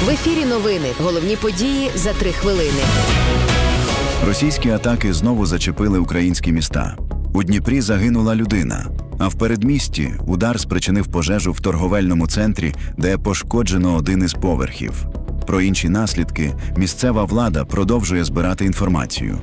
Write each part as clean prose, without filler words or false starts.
В ефірі новини. Головні події за 3 хвилини. Російські атаки знову зачепили українські міста. У Дніпрі загинула людина, а в передмісті удар спричинив пожежу в торговельному центрі, де пошкоджено один із поверхів. Про інші наслідки місцева влада продовжує збирати інформацію.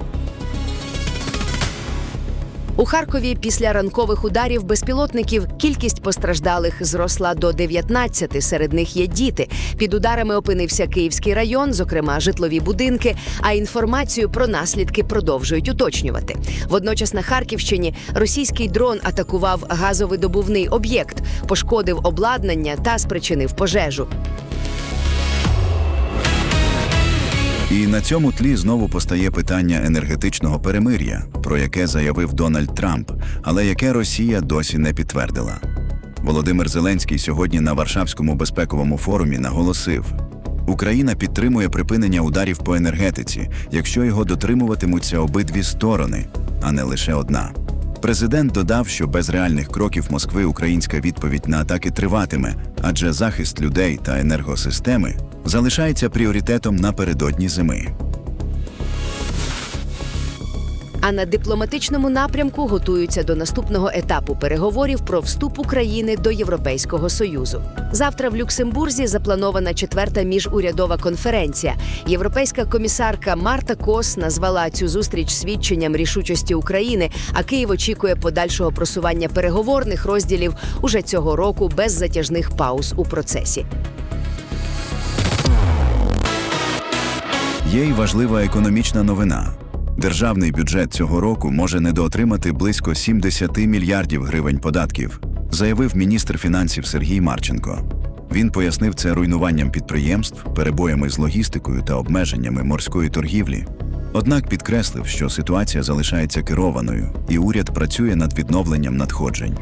У Харкові після ранкових ударів безпілотників кількість постраждалих зросла до 19, серед них є діти. Під ударами опинився Київський район, зокрема житлові будинки, а інформацію про наслідки продовжують уточнювати. Водночас на Харківщині російський дрон атакував газовидобувний об'єкт, пошкодив обладнання та спричинив пожежу. І на цьому тлі знову постає питання енергетичного перемир'я, про яке заявив Дональд Трамп, але яке Росія досі не підтвердила. Володимир Зеленський сьогодні на Варшавському безпековому форумі наголосив: Україна підтримує припинення ударів по енергетиці, якщо його дотримуватимуться обидві сторони, а не лише одна. Президент додав, що без реальних кроків Москви українська відповідь на атаки триватиме, адже захист людей та енергосистеми залишається пріоритетом напередодні зими. А на дипломатичному напрямку готуються до наступного етапу переговорів про вступ України до Європейського Союзу. Завтра в Люксембурзі запланована 4-та міжурядова конференція. Європейська комісарка Марта Кос назвала цю зустріч свідченням рішучості України, а Київ очікує подальшого просування переговорних розділів уже цього року без затяжних пауз у процесі. Є й важлива економічна новина. Державний бюджет цього року може недоотримати близько 70 мільярдів гривень податків, заявив міністр фінансів Сергій Марченко. Він пояснив це руйнуванням підприємств, перебоями з логістикою та обмеженнями морської торгівлі. Однак підкреслив, що ситуація залишається керованою, і уряд працює над відновленням надходжень.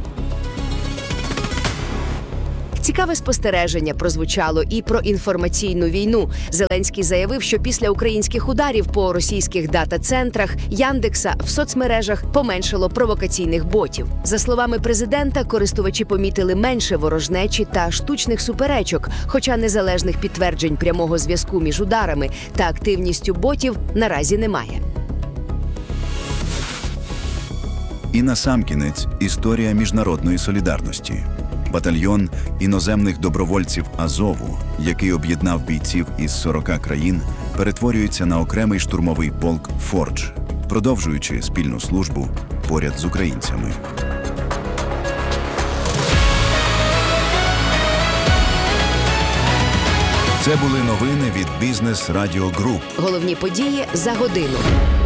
Цікаве спостереження прозвучало і про інформаційну війну. Зеленський заявив, що після українських ударів по російських дата-центрах Яндекса в соцмережах поменшало провокаційних ботів. За словами президента, користувачі помітили менше ворожнечі та штучних суперечок, хоча незалежних підтверджень прямого зв'язку між ударами та активністю ботів наразі немає. І насамкінець історія міжнародної солідарності. Батальйон іноземних добровольців Азову, який об'єднав бійців із 40 країн, перетворюється на окремий штурмовий полк «Фордж», продовжуючи спільну службу поряд з українцями. Це були новини від Бізнес Радіо Груп. Головні події за годину.